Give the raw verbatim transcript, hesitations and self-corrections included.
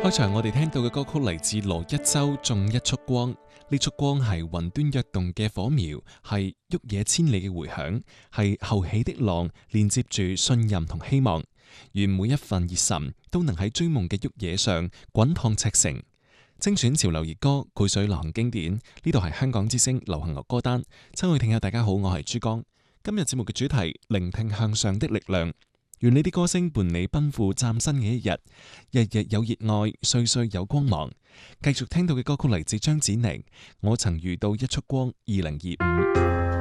開場我哋聽到嘅歌曲嚟自羅一舟《種一束光》，呢束光係雲端躍動嘅火苗，係沃野千里嘅回響，係後起的浪，連接住信任同希望。願每一份熱忱都能喺追夢嘅沃野上滾燙赤誠。精選潮流熱歌，背水流行經典。呢度係香港之聲流行樂歌單。親愛聽友大家好，我係珠江。今日節目嘅主題：聆聽向上的力量。願你啲歌聲伴你奔赴嶄新嘅一日，日日有熱愛，歲歲有光芒。繼續聽到嘅歌曲嚟自張子寧，我曾遇到一束光，二零二五。